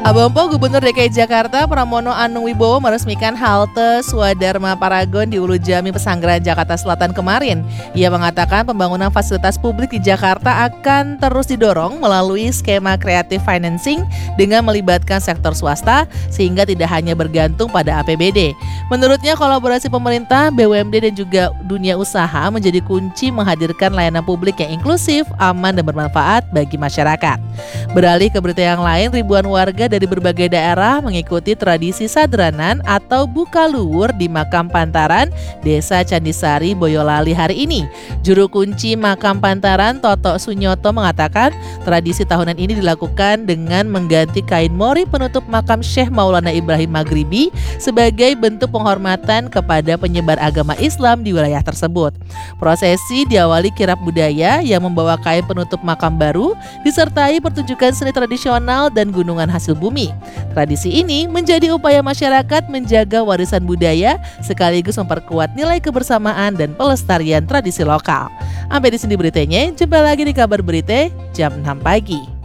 Abampo Gubernur DKI Jakarta Pramono Anung Wibowo meresmikan halte Swadharma Paragon di Ulu Jami, Pesanggerahan, Jakarta Selatan kemarin. Ia mengatakan pembangunan fasilitas publik di Jakarta akan terus didorong melalui skema creative financing dengan melibatkan sektor swasta sehingga tidak hanya bergantung pada APBD. Menurutnya kolaborasi pemerintah, BUMD dan juga dunia usaha menjadi kunci menghadirkan layanan publik yang inklusif, aman dan bermanfaat bagi masyarakat. Beralih ke berita yang lain, ribuan warga dari berbagai daerah mengikuti tradisi sadranan atau buka luwur di Makam Pantaran, Desa Candisari, Boyolali hari ini. Juru kunci Makam Pantaran, Toto Sunyoto, mengatakan tradisi tahunan ini dilakukan dengan mengganti kain mori penutup makam Syekh Maulana Ibrahim Maghribi sebagai bentuk penghormatan kepada penyebar agama Islam di wilayah tersebut. Prosesi diawali kirap budaya yang membawa kain penutup makam baru disertai pertunjukan seni tradisional dan gunungan hasil bumi. Tradisi ini menjadi upaya masyarakat menjaga warisan budaya sekaligus memperkuat nilai kebersamaan dan pelestarian tradisi lokal. Sampai di sini beritanya, jumpa lagi di kabar berita jam 6 pagi.